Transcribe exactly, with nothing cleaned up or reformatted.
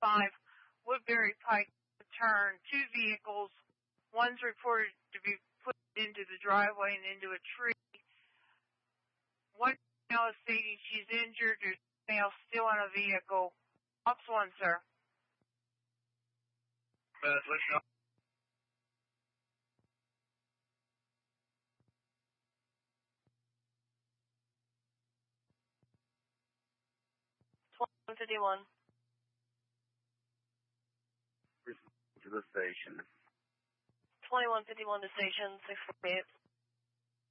five, Woodbury Pike turn, two vehicles. One's reported to be put into the driveway and into a tree. One female is stating she's injured. There's a male still in a vehicle. Ops one, sir. Uh, listen up. twenty-one fifty-one. To the station. twenty-one fifty-one to station, six forty-eight.